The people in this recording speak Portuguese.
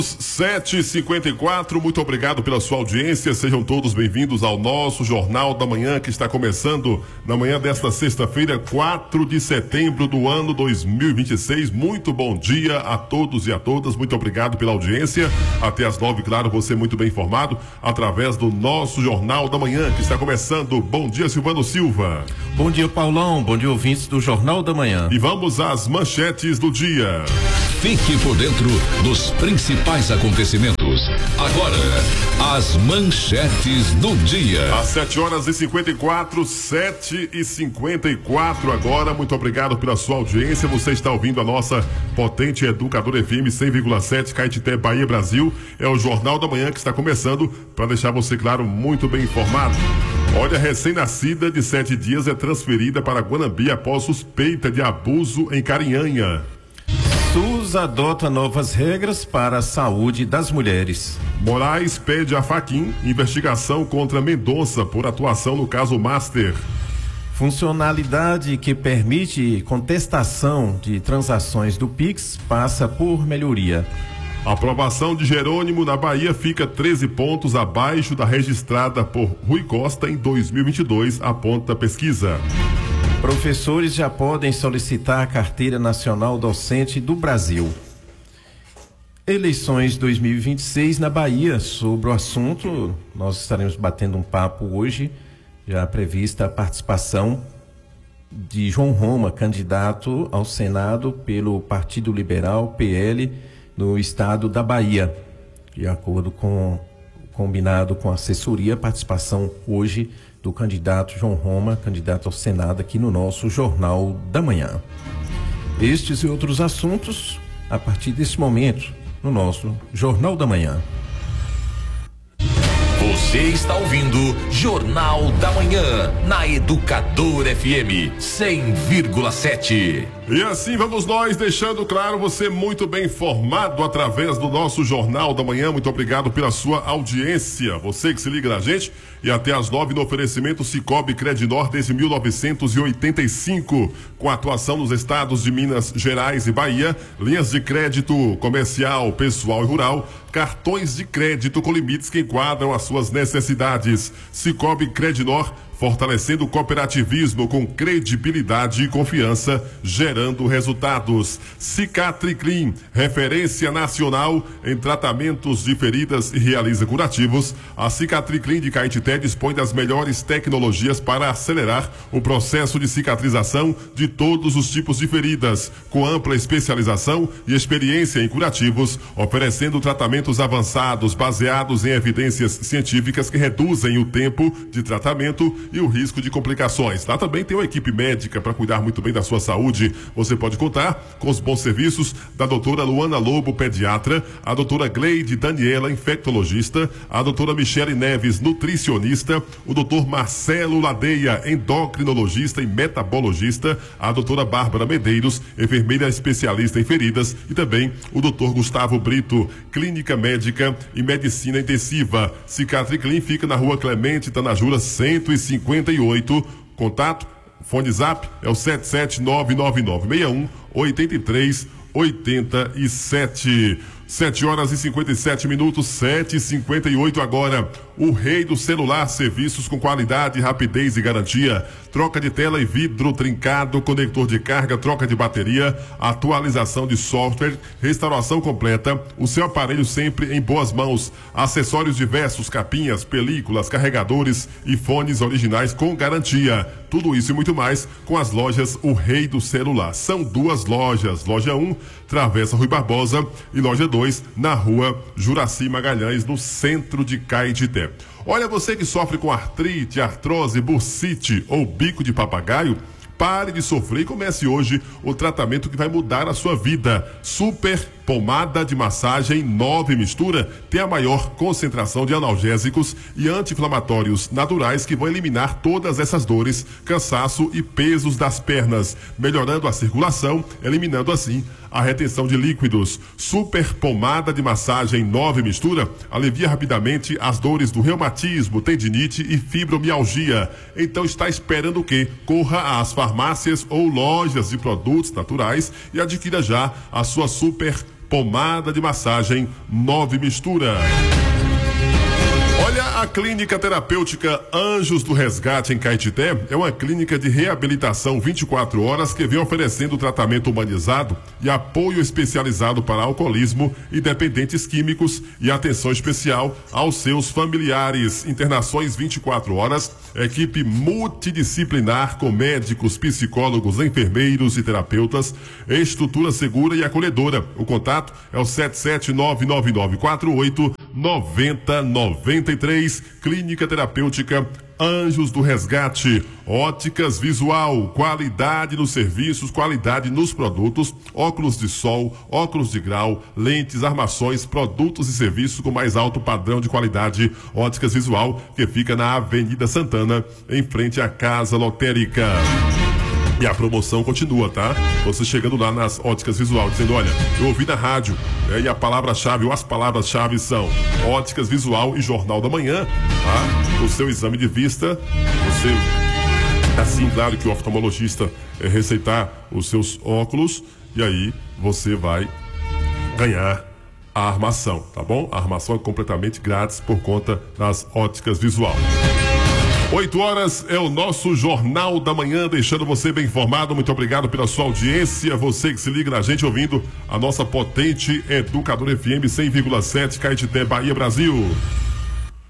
7h54, muito obrigado pela sua audiência, sejam todos bem-vindos ao nosso Jornal da Manhã, que está começando na manhã desta sexta-feira, 4 de setembro do ano 2026. Muito bom dia a todos e a todas, muito obrigado pela audiência. Até às 9, claro, você muito bem informado através do nosso Jornal da Manhã, que está começando. Bom dia, Silvano Silva. Bom dia, Paulão, bom dia, ouvintes do Jornal da Manhã. E vamos às manchetes do dia. Fique por dentro dos principais acontecimentos. Agora, as manchetes do dia. Às 7h54, 7h54 agora. Muito obrigado pela sua audiência. Você está ouvindo a nossa potente Educadora FM 100,7 Caetité, Bahia, Brasil. É o Jornal da Manhã que está começando para deixar você, claro, muito bem informado. Olha, recém-nascida de 7 dias é transferida para Guanambi após suspeita de abuso em Carinhanha. SUS adota novas regras para a saúde das mulheres. Moraes pede a Fachin investigação contra Mendonça por atuação no caso Master. Funcionalidade que permite contestação de transações do Pix passa por melhoria. A aprovação de Jerônimo na Bahia fica 13 pontos abaixo da registrada por Rui Costa em 2022, aponta a pesquisa. Professores já podem solicitar a Carteira Nacional Docente do Brasil. Eleições 2026 na Bahia. Sobre o assunto, nós estaremos batendo um papo hoje, já prevista a participação de João Roma, candidato ao Senado pelo Partido Liberal, PL, no estado da Bahia. De acordo com o combinado com a assessoria, a participação hoje do candidato João Roma, candidato ao Senado, aqui no nosso Jornal da Manhã. Estes e outros assuntos, a partir desse momento, no nosso Jornal da Manhã. Você está ouvindo Jornal da Manhã, na Educadora FM 100,7. E assim vamos nós, deixando claro você muito bem informado através do nosso Jornal da Manhã. Muito obrigado pela sua audiência. Você que se liga na gente e até às 9 no oferecimento Cicobi Credinor desde 1985, com atuação nos estados de Minas Gerais e Bahia, linhas de crédito comercial, pessoal e rural, cartões de crédito com limites que enquadram as suas necessidades. Cicobi Credinor, fortalecendo o cooperativismo com credibilidade e confiança, gerando resultados. Cicatriclin, referência nacional em tratamentos de feridas e realiza curativos. A Cicatriclin de Caetité dispõe das melhores tecnologias para acelerar o processo de cicatrização de todos os tipos de feridas, com ampla especialização e experiência em curativos, oferecendo tratamentos avançados baseados em evidências científicas que reduzem o tempo de tratamento e o risco de complicações. Lá também tem uma equipe médica para cuidar muito bem da sua saúde. Você pode contar com os bons serviços da doutora Luana Lobo, pediatra, a doutora Gleide Daniela, infectologista, a doutora Michele Neves, nutricionista, o doutor Marcelo Ladeia, endocrinologista e metabologista, a doutora Bárbara Medeiros, enfermeira especialista em feridas, e também o doutor Gustavo Brito, clínica médica e medicina intensiva. Cicatriclin fica na rua Clemente Tanajura 158. Contato, fone zap é o 77999618387. 7h57, 7h58 agora. O rei do celular, serviços com qualidade, rapidez e garantia. Troca de tela e vidro trincado, conector de carga, troca de bateria, atualização de software, restauração completa. O seu aparelho sempre em boas mãos. Acessórios diversos, capinhas, películas, carregadores e fones originais com garantia. Tudo isso e muito mais com as lojas O Rei do Celular. São duas lojas. Loja 1, Travessa Rui Barbosa, e loja 2, na rua Juraci Magalhães, no centro de Caetité. Olha, você que sofre com artrite, artrose, bursite ou bico de papagaio, pare de sofrer e comece hoje o tratamento que vai mudar a sua vida. Super pomada de massagem 9 mistura tem a maior concentração de analgésicos e anti-inflamatórios naturais que vão eliminar todas essas dores, cansaço e pesos das pernas, melhorando a circulação, eliminando assim a retenção de líquidos. Super pomada de massagem 9 mistura alivia rapidamente as dores do reumatismo, tendinite e fibromialgia. Então está esperando o quê? Corra às farmácias ou lojas de produtos naturais e adquira já a sua super pomada de massagem 9 Mistura. Olha, a Clínica Terapêutica Anjos do Resgate em Caetité é uma clínica de reabilitação 24 horas que vem oferecendo tratamento humanizado e apoio especializado para alcoolismo e dependentes químicos e atenção especial aos seus familiares. Internações 24 horas, equipe multidisciplinar com médicos, psicólogos, enfermeiros e terapeutas, estrutura segura e acolhedora. O contato é o 77999489093. Clínica Terapêutica Anjos do Resgate. Óticas Visual, qualidade nos serviços, qualidade nos produtos, óculos de sol, óculos de grau, lentes, armações, produtos e serviços com mais alto padrão de qualidade. Óticas Visual, que fica na Avenida Santana, em frente à Casa Lotérica. E a promoção continua, tá? Você chegando lá nas Óticas Visual, dizendo, olha, eu ouvi na rádio, e a palavra-chave, ou as palavras-chave são Óticas Visual e Jornal da Manhã, tá? O seu exame de vista, você, assim, claro que o oftalmologista receitar os seus óculos, e aí você vai ganhar a armação, tá bom? A armação é completamente grátis por conta das Óticas Visual. 8 horas é o nosso Jornal da Manhã, deixando você bem informado. Muito obrigado pela sua audiência. Você que se liga na gente ouvindo a nossa potente Educador FM 100,7 Caetité, Bahia, Brasil.